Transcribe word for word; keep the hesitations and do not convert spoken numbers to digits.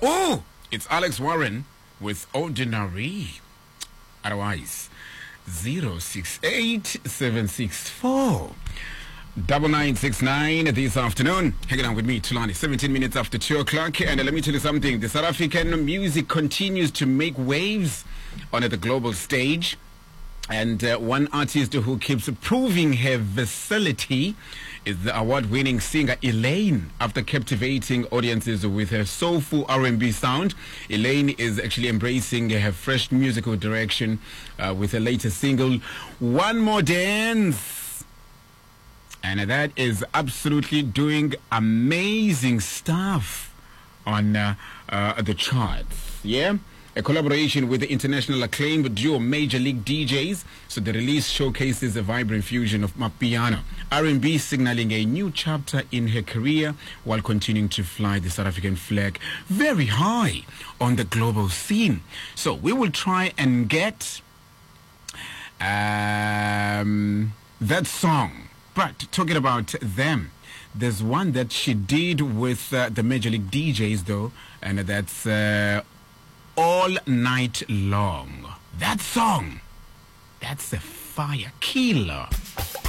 Oh, it's Alex Warren with Ordinary. Otherwise, zero six eight seven six four double nine six nine this afternoon. Hanging out with me, Tulani, seventeen minutes after two o'clock. And uh, let me tell you something. The South African music continues to make waves on the global stage. And uh, one artist who keeps proving her versatility is the award-winning singer Elaine. After captivating audiences with her soulful R and B sound, Elaine is actually embracing her fresh musical direction uh, with her latest single, One More Dance. And that is absolutely doing amazing stuff on uh, uh, the charts. Yeah? A collaboration with the international acclaimed duo Major League D Js. So the release showcases a vibrant fusion of Mapiano, R and B, signaling a new chapter in her career while continuing to fly the South African flag very high on the global scene. So we will try and get um, that song. But talking about them, there's one that she did with uh, the Major League D Js, though, and that's uh, All Night Long. That song, that's a fire killer.